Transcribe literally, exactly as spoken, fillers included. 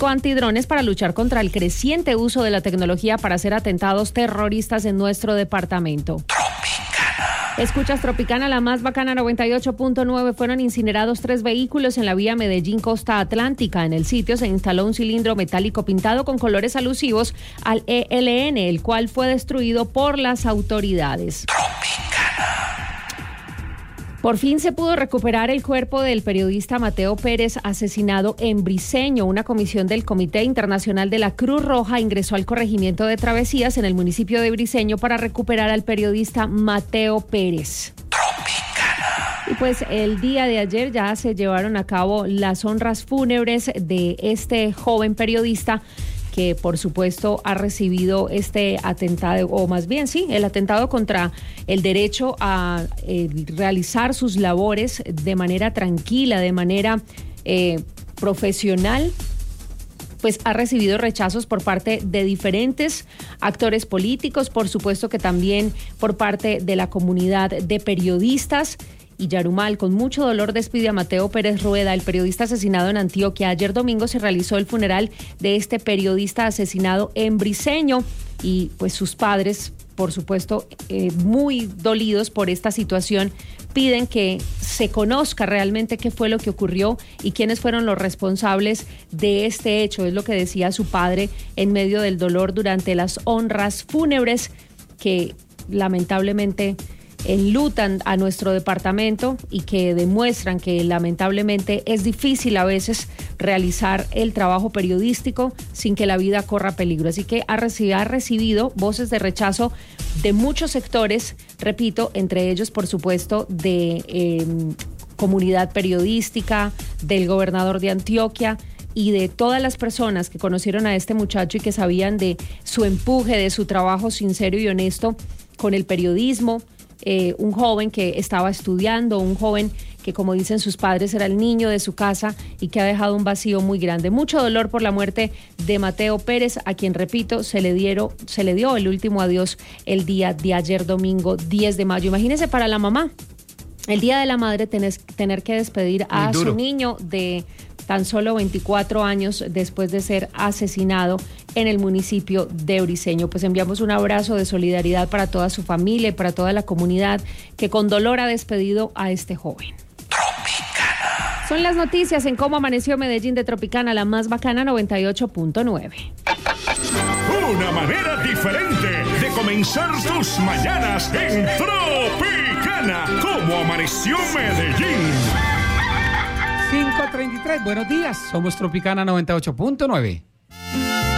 específico antidrones para luchar contra el creciente uso de la tecnología para hacer atentados terroristas en nuestro departamento. Escuchas Tropicana, la más bacana, noventa y ocho punto nueve. Fueron incinerados tres vehículos en la vía Medellín-Costa Atlántica. En el sitio se instaló un cilindro metálico pintado con colores alusivos al E L N, el cual fue destruido por las autoridades. Por fin se pudo recuperar el cuerpo del periodista Mateo Pérez, asesinado en Briceño. Una comisión del Comité Internacional de la Cruz Roja ingresó al corregimiento de Travesías en el municipio de Briceño para recuperar al periodista Mateo Pérez. Y pues el día de ayer ya se llevaron a cabo las honras fúnebres de este joven periodista que por supuesto ha recibido este atentado, o más bien sí, el atentado contra el derecho a eh, realizar sus labores de manera tranquila, de manera eh, profesional. Pues ha recibido rechazos por parte de diferentes actores políticos, por supuesto que también por parte de la comunidad de periodistas. Y Yarumal, con mucho dolor, despide a Mateo Pérez Rueda, el periodista asesinado en Antioquia. Ayer domingo se realizó el funeral de este periodista asesinado en Briceño y pues sus padres, por supuesto, eh, muy dolidos por esta situación, piden que se conozca realmente qué fue lo que ocurrió y quiénes fueron los responsables de este hecho. Es lo que decía su padre en medio del dolor durante las honras fúnebres que lamentablemente enlutan a nuestro departamento y que demuestran que lamentablemente es difícil a veces realizar el trabajo periodístico sin que la vida corra peligro. Así que ha recibido, ha recibido voces de rechazo de muchos sectores, repito, entre ellos por supuesto de eh, comunidad periodística, del gobernador de Antioquia y de todas las personas que conocieron a este muchacho y que sabían de su empuje, de su trabajo sincero y honesto con el periodismo. Eh, un joven que estaba estudiando, un joven que, como dicen sus padres, era el niño de su casa y que ha dejado un vacío muy grande. Mucho dolor por la muerte de Mateo Pérez, a quien, repito, se le, dieron, se le dio el último adiós el día de ayer domingo diez de mayo. Imagínense para la mamá, el día de la madre tenés, tener que despedir a su niño de tan solo veinticuatro años después de ser asesinado en el municipio de Briceño. Pues enviamos un abrazo de solidaridad para toda su familia y para toda la comunidad que con dolor ha despedido a este joven. Tropicana. Son las noticias en cómo amaneció Medellín de Tropicana, la más bacana, noventa y ocho punto nueve. Una manera diferente de comenzar tus mañanas en Tropicana. ¿Cómo amaneció Medellín? cinco treinta y tres, buenos días, somos Tropicana noventa y ocho punto nueve.